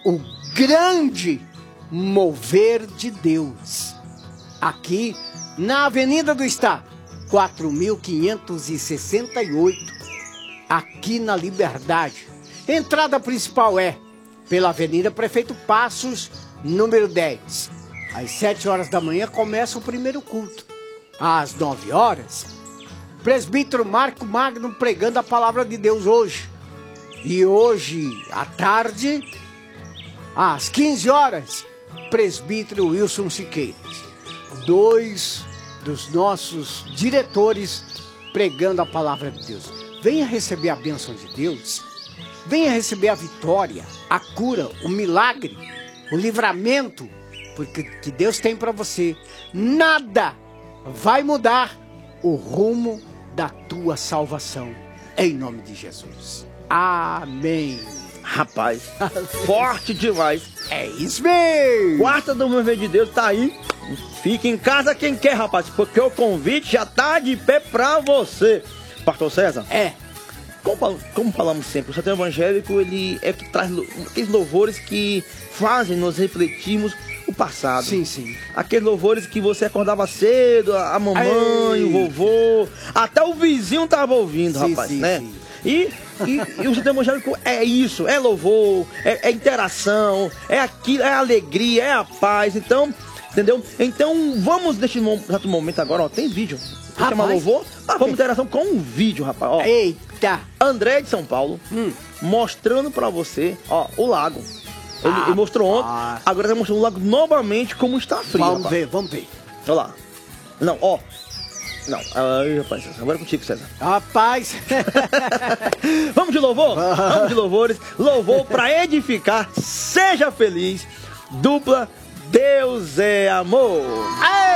o grande mover de Deus. Aqui na Avenida do Estado, 4.568, aqui na Liberdade. Entrada principal é pela Avenida Prefeito Passos, número 10. Às 7 horas da manhã começa o primeiro culto. Às 9 horas, presbítero Marco Magno pregando a palavra de Deus hoje. E hoje, à tarde, às 15 horas, presbítero Wilson Siqueiros. 2 dos nossos diretores pregando a palavra de Deus. Venha receber a bênção de Deus. Venha receber a vitória, a cura, o milagre, o livramento, porque que Deus tem para você. Nada vai mudar o rumo da tua salvação. Em nome de Jesus. Amém. Rapaz, forte demais. É isso mesmo. Quarta do Mover de Deus tá aí. Fica em casa quem quer, rapaz, porque o convite já tá de pé pra você. Pastor César? É. Como falamos sempre, o Santo Evangélico, ele é que traz aqueles louvores que fazem nós refletirmos o passado. Sim, sim. Aqueles louvores que você acordava cedo, a mamãe, o vovô, até o vizinho tava ouvindo, sim, rapaz, sim, né? Sim. E o Santo Evangélico é isso, é louvor, é interação, é aquilo, é alegria, é a paz, então, entendeu? Então, vamos neste exato momento agora, ó, tem vídeo. Você chama louvor, mas vamos interação com um vídeo, rapaz, ó. Eita! André de São Paulo, mostrando pra você, ó, o lago. Ele mostrou ontem, agora ele tá mostrando o lago novamente como está frio, Vamos ver. Olha lá. Não, ó. Não, aí, rapaz, agora é contigo, César. Rapaz! Vamos de louvor? Vamos de louvores. Louvor pra edificar. Seja feliz. Dupla Deus é amor. Ei!